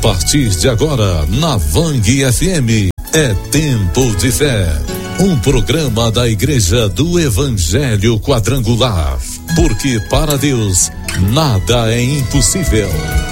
partir de agora, na Vang FM, é Tempo de Fé. Um programa da Igreja do Evangelho Quadrangular. Porque para Deus, nada é impossível.